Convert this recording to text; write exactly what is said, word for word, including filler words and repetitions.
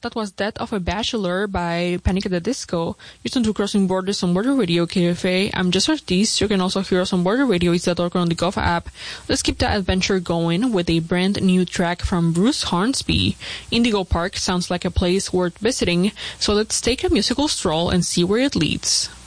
That was Death of a Bachelor by Panic at the Disco. You listen to Crossing Borders on Border Radio K F A. I'm Jess Ortiz. You can also hear us on Border Radio Isadora on the Gov app. Let's keep the adventure going with a brand new track from Bruce Hornsby. Indigo Park sounds like a place worth visiting, so let's take a musical stroll and see where it leads.